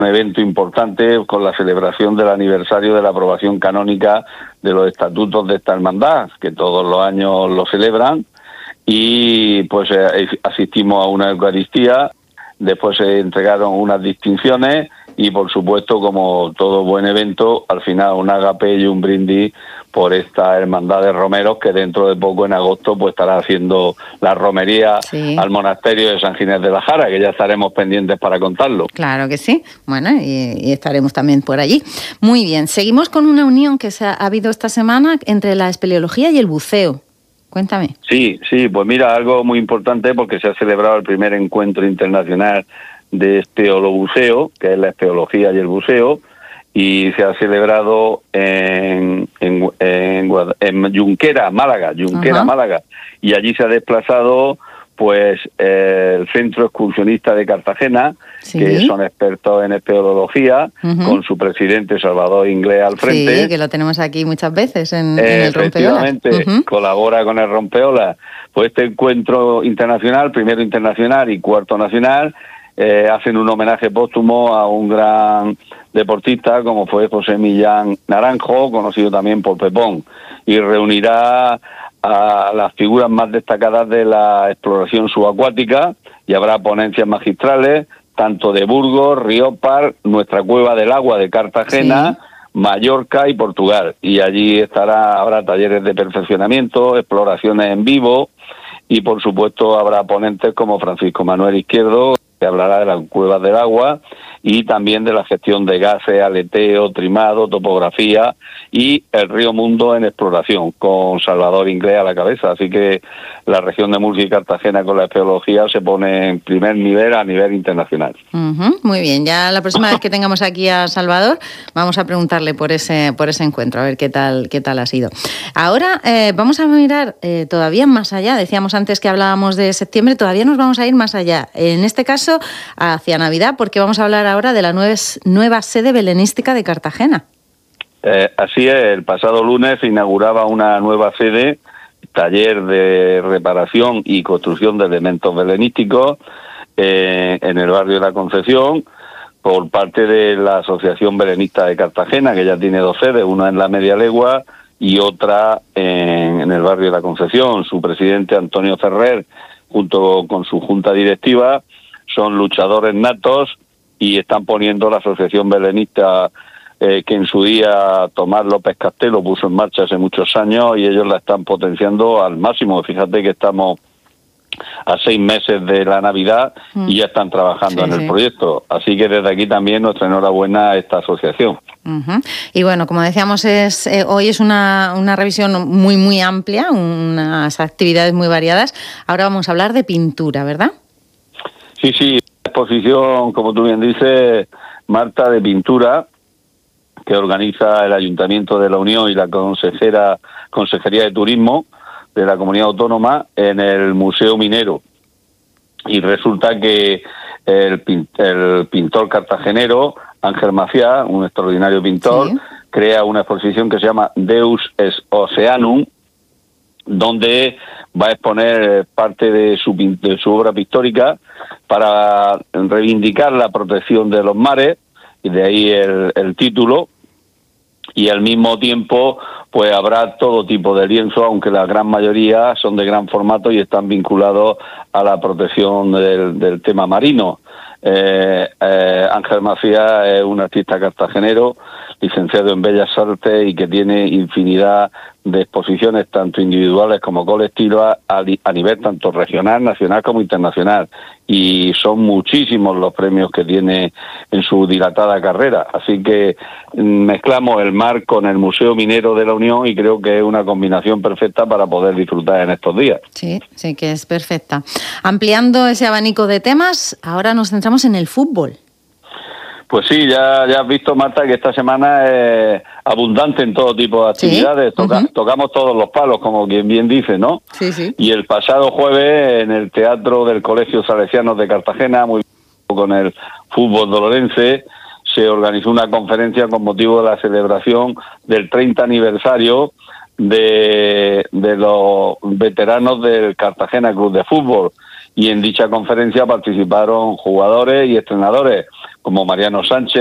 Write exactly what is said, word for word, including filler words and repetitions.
un evento importante con la celebración del aniversario de la aprobación canónica de los estatutos de esta hermandad, que todos los años lo celebran, y pues eh, asistimos a una Eucaristía, después se entregaron unas distinciones y por supuesto, como todo buen evento, al final un agape y un brindis por esta hermandad de romeros que dentro de poco, en agosto, pues estará haciendo la romería sí. al monasterio de San Ginés de la Jara, que ya estaremos pendientes para contarlo. Claro que sí, bueno, y, y estaremos también por allí. Muy bien, seguimos con una unión que se ha, ha habido esta semana entre la espeleología y el buceo. Cuéntame. Sí, sí, pues mira, algo muy importante porque se ha celebrado el primer encuentro internacional de espeolobuceo, que es la espeología y el buceo, y se ha celebrado en, en, en, en Junquera, Málaga, Junquera, uh-huh. Málaga, y allí se ha desplazado pues eh, el Centro Excursionista de Cartagena, sí. que son expertos en espeología, uh-huh. con su presidente Salvador Inglés al frente. Sí, que lo tenemos aquí muchas veces en, en el Rompeolas. Efectivamente, uh-huh. colabora con el Rompeolas. Pues este encuentro internacional, primero internacional y cuarto nacional, eh, hacen un homenaje póstumo a un gran deportista como fue José Millán Naranjo, conocido también por Pepón, y reunirá a las figuras más destacadas de la exploración subacuática, y habrá ponencias magistrales tanto de Burgos, Riópar, nuestra Cueva del Agua de Cartagena, sí. Mallorca y Portugal. Y allí estará, habrá talleres de perfeccionamiento, exploraciones en vivo, y por supuesto habrá ponentes como Francisco Manuel Izquierdo, que hablará de las cuevas del agua y también de la gestión de gases, aleteo, trimado, topografía y el río Mundo en exploración, con Salvador Inglés a la cabeza. Así que la región de Murcia y Cartagena con la espeología se pone en primer nivel a nivel internacional. Uh-huh, muy bien, ya la próxima vez que tengamos aquí a Salvador vamos a preguntarle por ese por ese encuentro, a ver qué tal qué tal ha sido. Ahora eh, vamos a mirar eh, todavía más allá. Decíamos antes que hablábamos de septiembre, todavía nos vamos a ir más allá. En este caso hacia Navidad, porque vamos a hablar ahora de la nueva, nueva sede belenística de Cartagena. Eh, así es, el pasado lunes se inauguraba una nueva sede, taller de reparación y construcción de elementos belenísticos eh, en el barrio de la Concepción, por parte de la Asociación Belenista de Cartagena, que ya tiene dos sedes, una en la Media Legua y otra en, en el barrio de la Concepción. Su presidente, Antonio Ferrer, junto con su junta directiva, son luchadores natos y están poniendo la Asociación Belenista eh, que en su día Tomás López Castelo puso en marcha hace muchos años, y ellos la están potenciando al máximo. Fíjate que estamos a seis meses de la Navidad mm. y ya están trabajando sí, en el sí. proyecto. Así que desde aquí también nuestra enhorabuena a esta asociación. Uh-huh. Y bueno, como decíamos, es eh, hoy es una, una revisión muy, muy amplia, unas actividades muy variadas. Ahora vamos a hablar de pintura, ¿verdad? Sí, sí, exposición, como tú bien dices, Marta, de pintura, que organiza el Ayuntamiento de la Unión y la consejera Consejería de Turismo de la Comunidad Autónoma en el Museo Minero. Y resulta que el, el pintor cartagenero Ángel Maciá, un extraordinario pintor, sí. crea una exposición que se llama Deus es Oceanum, donde va a exponer parte de su, de su obra pictórica para reivindicar la protección de los mares, y de ahí el, el título, y al mismo tiempo pues habrá todo tipo de lienzos, aunque la gran mayoría son de gran formato y están vinculados a la protección del, del tema marino. Eh, eh, Ángel Macías es un artista cartagenero, licenciado en Bellas Artes y que tiene infinidad de exposiciones, tanto individuales como colectivas, a, a nivel tanto regional, nacional como internacional. Y son muchísimos los premios que tiene en su dilatada carrera. Así que mezclamos el mar con el Museo Minero de la Unión y creo que es una combinación perfecta para poder disfrutar en estos días. Sí, sí que es perfecta. Ampliando ese abanico de temas, ahora nos centramos en el fútbol. Pues sí, ya, ya has visto, Marta, que esta semana es abundante en todo tipo de actividades. ¿Sí? Toca, uh-huh. Tocamos todos los palos, como quien bien dice, ¿no? Sí, sí. Y el pasado jueves, en el Teatro del Colegio Salesianos de Cartagena, muy con el fútbol dolorense, se organizó una conferencia con motivo de la celebración del treinta aniversario de, de los veteranos del Cartagena Club de Fútbol. y en dicha conferencia participaron jugadores y entrenadores como Mariano Sánchez,